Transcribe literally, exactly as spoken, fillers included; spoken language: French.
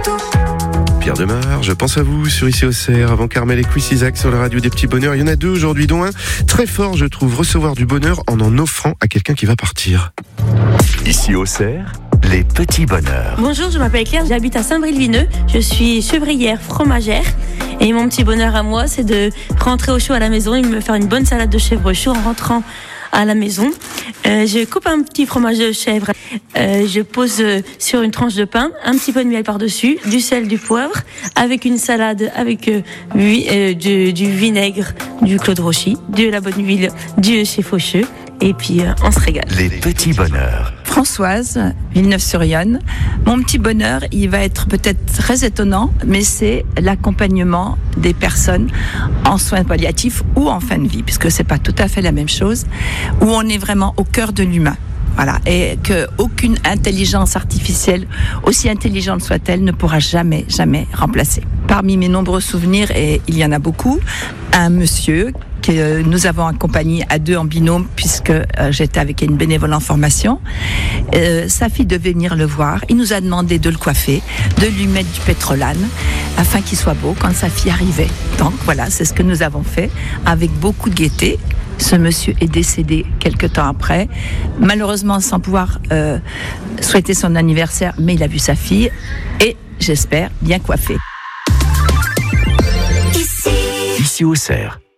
Pierre Demar, je pense à vous sur Ici au Cerf, avant Carmel et Chris Isaac sur la radio des petits bonheurs. Il y en a deux aujourd'hui, dont un très fort, je trouve, recevoir du bonheur en en offrant à quelqu'un qui va partir. Ici au Cerf, les petits bonheurs. Bonjour, je m'appelle Claire, j'habite à Saint-Bril-Vineux, je suis chevrière fromagère et mon petit bonheur à moi, c'est de rentrer au chaud à la maison et me faire une bonne salade de chèvre chaud en rentrant à la maison. Euh, je coupe un petit fromage de chèvre, euh, je pose sur une tranche de pain, un petit peu de miel par-dessus, du sel, du poivre, avec une salade avec euh, oui, euh, du, du vinaigre, du Claude Rochy, de la bonne huile, du chez Faucheux, et puis euh, on se régale. Les petits bonheurs. Françoise, Villeneuve-sur-Yonne. Mon petit bonheur, il va être peut-être très étonnant, mais c'est l'accompagnement des personnes en soins palliatifs ou en fin de vie, puisque c'est pas tout à fait la même chose, où on est vraiment au cœur de l'humain. Voilà, et qu'aucune intelligence artificielle, aussi intelligente soit-elle, ne pourra jamais, jamais remplacer. Parmi mes nombreux souvenirs, et il y en a beaucoup, un monsieur que nous avons accompagné à deux en binôme, puisque euh, j'étais avec une bénévole en formation. Euh, sa fille devait venir le voir. Il nous a demandé de le coiffer, de lui mettre du pétrolane, afin qu'il soit beau quand sa fille arrivait. Donc voilà, c'est ce que nous avons fait, avec beaucoup de gaieté. Ce monsieur est décédé quelques temps après, malheureusement sans pouvoir euh, souhaiter son anniversaire, mais il a vu sa fille et, j'espère, bien coiffée. Ici au Cerf.